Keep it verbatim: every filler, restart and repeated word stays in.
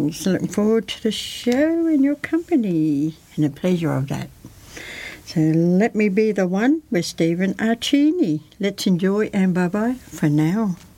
Greetings. Looking forward to the show and your company and the pleasure of that. So let me be the one with Stephen Arcini. Let's enjoy and bye-bye for now.